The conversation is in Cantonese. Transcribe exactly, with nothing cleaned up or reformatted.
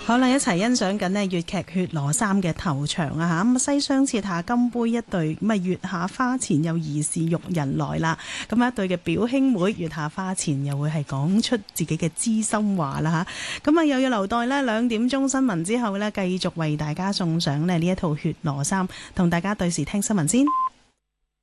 好啦，一齊欣賞緊呢粵劇《血羅衫》嘅頭場啊嚇，咁西廂設下金杯一對，咁啊月下花前又疑是玉人來啦。咁啊一對嘅表兄妹月下花前又會係講出自己嘅知心話啦嚇。咁啊又要留待呢兩點鐘新聞之後呢，繼續為大家送上呢呢一套《血羅衫》，同大家對時聽新聞先。